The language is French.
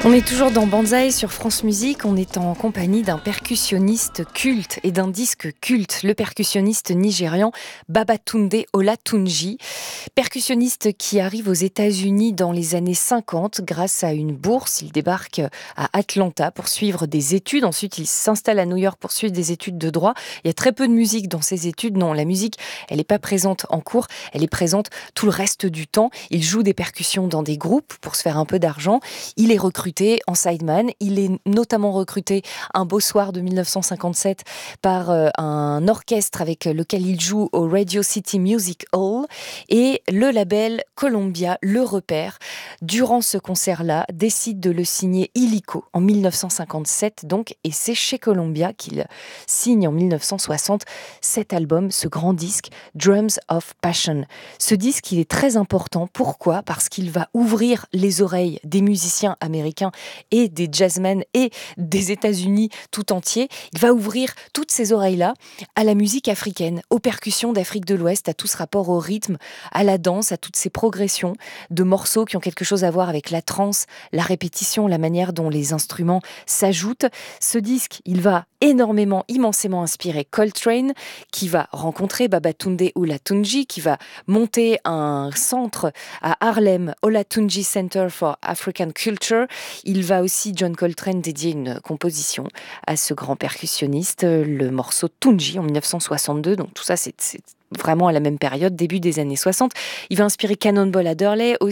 On est toujours dans Banzai sur France Musique, on est en compagnie d'un percussionniste culte et d'un disque culte, le percussionniste nigérian Babatunde Olatunji, percussionniste qui arrive aux États-Unis dans les années 50 grâce à une bourse. Il débarque à Atlanta pour suivre des études, ensuite il s'installe à New York pour suivre des études de droit. Il y a très peu de musique dans ces études, non, la musique elle n'est pas présente en cours, elle est présente tout le reste du temps. Il joue des percussions dans des groupes pour se faire un peu d'argent, il est recruté en sideman. Il est notamment recruté un beau soir de 1957 par un orchestre avec lequel il joue au Radio City Music Hall, et le label Columbia le repère. Durant ce concert-là, décide de le signer illico en 1957 donc, et c'est chez Columbia qu'il signe en 1960 cet album, ce grand disque Drums of Passion. Ce disque, il est très important. Pourquoi ? Parce qu'il va ouvrir les oreilles des musiciens américains et des jazzmen et des États-Unis tout entier. Il va ouvrir toutes ces oreilles-là à la musique africaine, aux percussions d'Afrique de l'Ouest, à tout ce rapport au rythme, à la danse, à toutes ces progressions de morceaux qui ont quelque chose à voir avec la trance, la répétition, la manière dont les instruments s'ajoutent. Ce disque, il va immensément inspirer Coltrane, qui va rencontrer Babatunde Olatunji, qui va monter un centre à Harlem, Olatunji Center for African Culture. Il va aussi, John Coltrane, dédier une composition à ce grand percussionniste, le morceau Tunji en 1962. Donc tout ça, c'est vraiment à la même période, début des années 60. Il va inspirer Cannonball Adderley,